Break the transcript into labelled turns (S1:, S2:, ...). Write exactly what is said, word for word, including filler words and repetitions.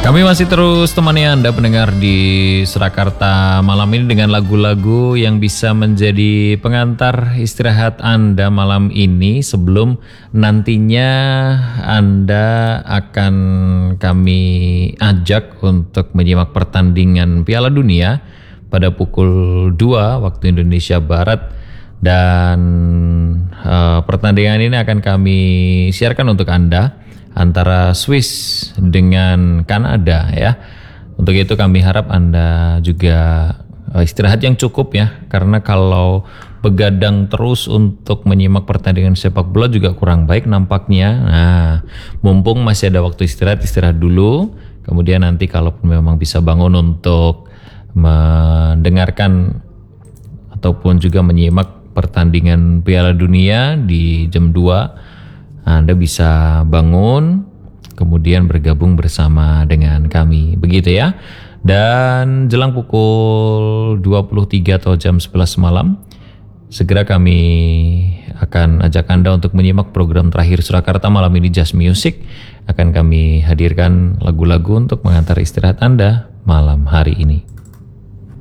S1: Kami masih terus temani Anda pendengar di Surakarta malam ini dengan lagu-lagu yang bisa menjadi pengantar istirahat Anda malam ini sebelum nantinya Anda akan kami ajak untuk menyimak pertandingan Piala Dunia pada pukul dua waktu Indonesia Barat, dan uh, pertandingan ini akan kami siarkan untuk Anda antara Swiss dengan Kanada ya. Untuk itu kami harap Anda juga istirahat yang cukup ya, karena kalau begadang terus untuk menyimak pertandingan sepak bola juga kurang baik nampaknya. Nah, mumpung masih ada waktu istirahat, istirahat dulu. Kemudian nanti kalaupun memang bisa bangun untuk mendengarkan ataupun juga menyimak pertandingan Piala Dunia di jam dua, Anda bisa bangun, kemudian bergabung bersama dengan kami. Begitu ya. Dan jelang pukul dua puluh tiga atau jam sebelas malam, segera kami akan ajak Anda untuk menyimak program terakhir Surakarta malam ini, Just Music. Akan kami hadirkan lagu-lagu untuk mengantar istirahat Anda malam hari ini.